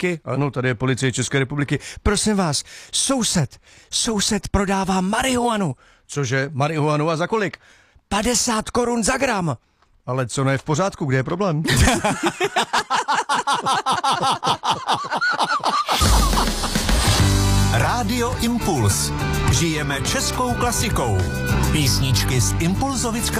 republiky? Ano, tady je policie České republiky. Prosím vás, soused prodává marihuanu. Cože, marihuanu a za kolik? 50 korun za gram. Ale co ne v pořádku, kde je problém? Rádio Impuls. Žijeme českou klasikou. Písničky z Impulzovic